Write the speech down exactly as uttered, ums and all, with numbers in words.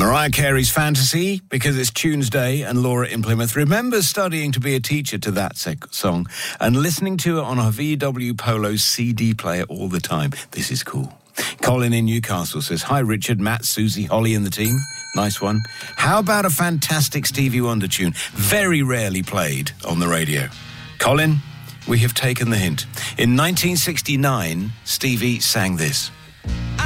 Mariah Carey's Fantasy, because it's Tuesday and Laura in Plymouth remembers studying to be a teacher to that sec- song and listening to it on her V W Polo C D player all the time. This is cool. Colin in Newcastle says, hi Richard, Matt, Susie, Holly and the team. Nice one. How about a fantastic Stevie Wonder tune? Very rarely played on the radio. Colin, we have taken the hint. In nineteen sixty-nine, Stevie sang this.